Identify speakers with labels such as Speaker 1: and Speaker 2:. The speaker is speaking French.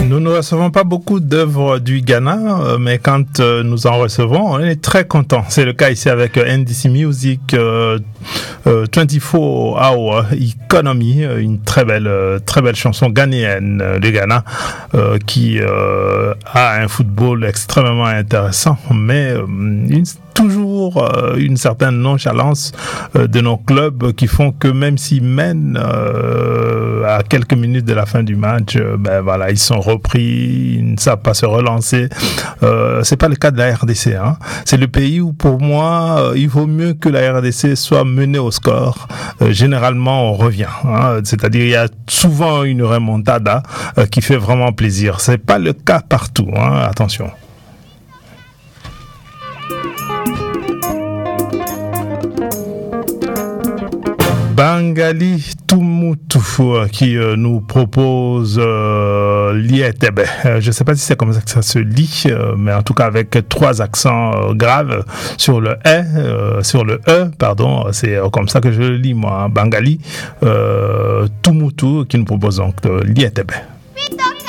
Speaker 1: Nous ne recevons pas beaucoup d'œuvres du Ghana, mais quand nous en recevons, on est très contents. C'est le cas ici avec NDC Music 24 Hour Economy, une très belle chanson ghanéenne du Ghana qui a un football extrêmement intéressant, mais toujours une certaine nonchalance de nos clubs qui font que même s'ils mènent à quelques minutes de la fin du match, ils sont repris, ils ne savent pas se relancer. C'est pas le cas de la RDC, hein. C'est le pays où pour moi il vaut mieux que la RDC soit menée au score. Généralement on revient, hein. C'est-à-dire il y a souvent une remontada qui fait vraiment plaisir. C'est pas le cas partout, hein. Attention. Bangali Tumutu qui nous propose Lietebe. Je ne sais pas si c'est comme ça que ça se lit, mais en tout cas avec 3 accents graves sur le E, c'est comme ça que je le lis moi. Bangali Tumutu qui nous propose donc Lietebe.